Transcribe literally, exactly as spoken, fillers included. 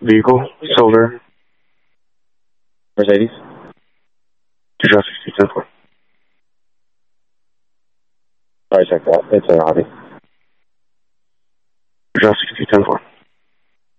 Vehicle, silver. Mercedes. two zero six two ten four. Sorry, check that. It's a Robbie. two zero six two ten four.